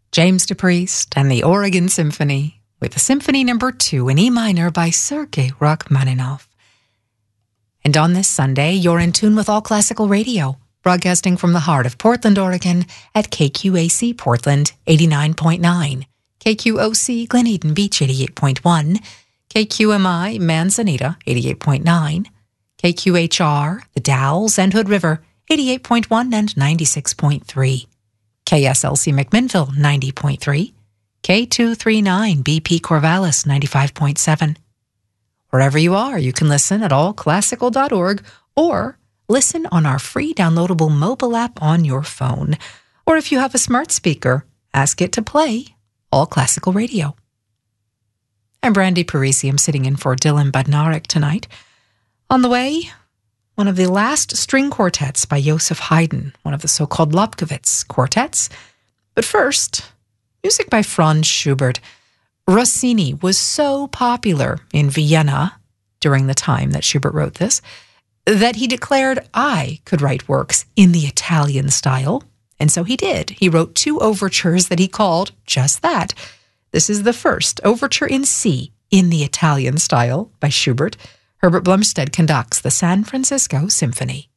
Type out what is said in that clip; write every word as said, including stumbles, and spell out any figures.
James DePriest and the Oregon Symphony with Symphony Number Two in E minor by Sergei Rachmaninoff. And on this Sunday, you're in tune with All Classical Radio, broadcasting from the heart of Portland, Oregon at K Q A C Portland eighty-nine point nine, K Q O C Glen Eden Beach eighty-eight point one, K Q M I Manzanita eighty-eight point nine, K Q H R The Dalles and Hood River eighty-eight point one and ninety-six point three, K S L C McMinnville ninety point three, K two thirty-nine B P Corvallis ninety-five point seven. Wherever you are, you can listen at all classical dot org or listen on our free downloadable mobile app on your phone. Or if you have a smart speaker, ask it to play All Classical Radio. I'm Brandy Parisi. I'm sitting in for Dylan Badnarik tonight. On the way, one of the last string quartets by Joseph Haydn, one of the so-called Lobkowitz quartets. But first, music by Franz Schubert. Rossini was so popular in Vienna during the time that Schubert wrote this that he declared I could write works in the Italian style. And so he did. He wrote two overtures that he called just that. This is the first, Overture in C, in the Italian style by Schubert. Herbert Blumstead conducts the San Francisco Symphony.